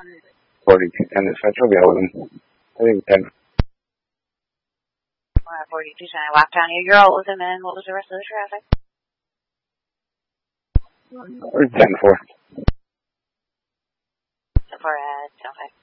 4210 is Central Galvin. I think 10. 4210, I walked down here. You're all with him, and what was the rest of the traffic? Or 10-4. 10-4 at 10-5.